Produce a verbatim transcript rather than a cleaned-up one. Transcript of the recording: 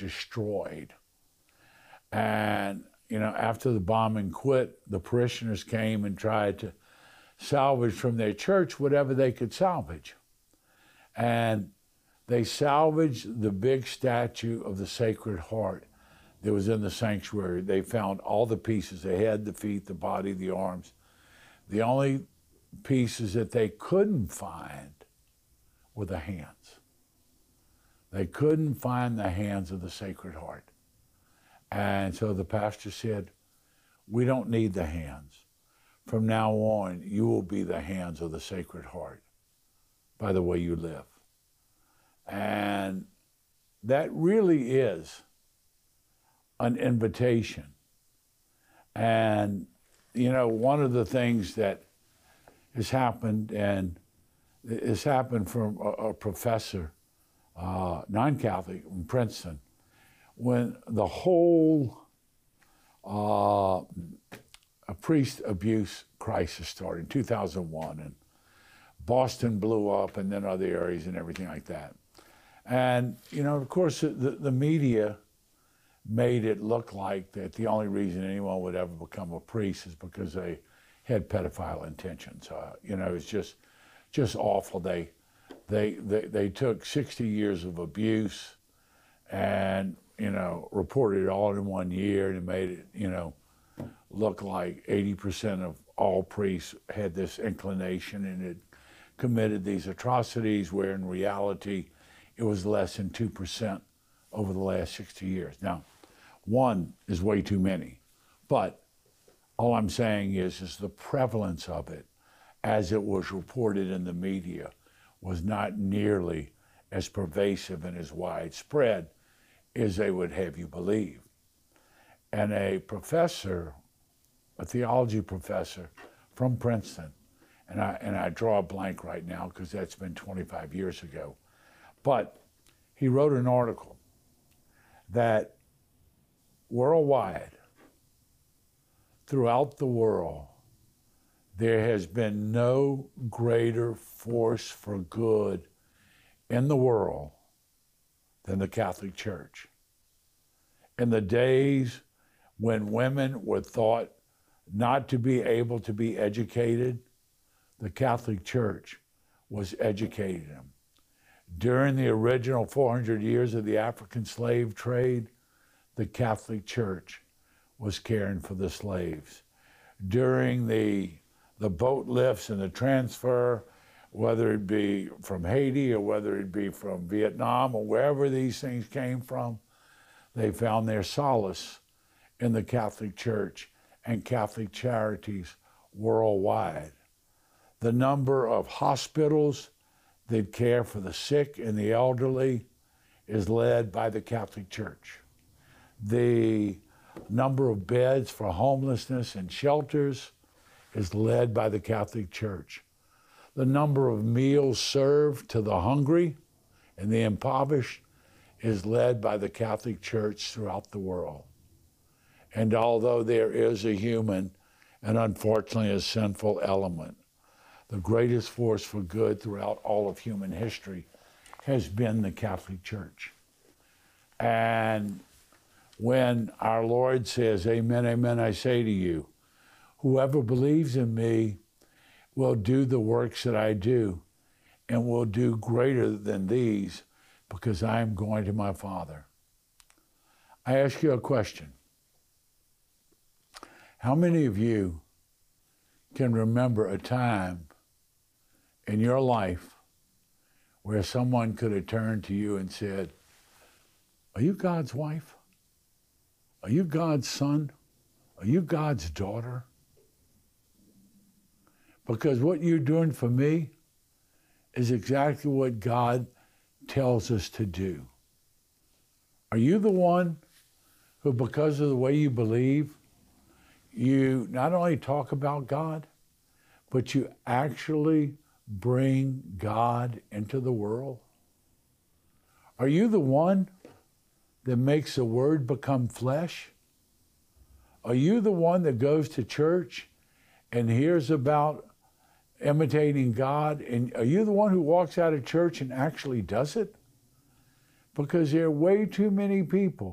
destroyed. And, you know, after the bombing quit, the parishioners came and tried to salvage from their church whatever they could salvage. And they salvaged the big statue of the Sacred Heart that was in the sanctuary. They found all the pieces, the head, the feet, the body, the arms. The only pieces that they couldn't find were the hands. They couldn't find the hands of the Sacred Heart. And so the pastor said, we don't need the hands. From now on, you will be the hands of the Sacred Heart by the way you live. And that really is an invitation. And, you know, one of the things that has happened, and it's happened from a, a professor, uh, non-Catholic in Princeton, when the whole uh, a priest abuse crisis started in two thousand one, and Boston blew up, and then other areas and everything like that. And, you know, of course, the, the media made it look like that the only reason anyone would ever become a priest is because they had pedophile intentions. Uh, you know, it's just just awful. They, they, they, they took sixty years of abuse and, you know, reported it all in one year, and it made it, you know, look like eighty percent of all priests had this inclination and had committed these atrocities, where in reality it was less than two percent over the last sixty years. Now, one is way too many, but all I'm saying is, is the prevalence of it, as it was reported in the media, was not nearly as pervasive and as widespread as they would have you believe. And a professor, a theology professor from Princeton, and I, and I draw a blank right now because that's been twenty-five years ago, but he wrote an article that worldwide, throughout the world, there has been no greater force for good in the world than the Catholic Church. In the days when women were thought not to be able to be educated, the Catholic Church was educating them. During the original four hundred years of the African slave trade, the Catholic Church was caring for the slaves. During the, the boat lifts and the transfer, whether it be from Haiti or whether it be from Vietnam or wherever these things came from, they found their solace in the Catholic Church and Catholic charities worldwide. The number of hospitals that care for the sick and the elderly is led by the Catholic Church. The number of beds for homelessness and shelters is led by the Catholic Church. The number of meals served to the hungry and the impoverished is led by the Catholic Church throughout the world. And although there is a human and unfortunately a sinful element, the greatest force for good throughout all of human history has been the Catholic Church. And when our Lord says, amen, amen, I say to you, whoever believes in me will do the works that I do and will do greater than these because I am going to my Father. I ask you a question. How many of you can remember a time in your life where someone could have turned to you and said, are you God's wife? Are you God's son? Are you God's daughter? Because what you're doing for me is exactly what God tells us to do. Are you the one who, because of the way you believe, you not only talk about God, but you actually bring God into the world? Are you the one that makes the Word become flesh? Are you the one that goes to church and hears about imitating God? And are you the one who walks out of church and actually does it? because there are way too many people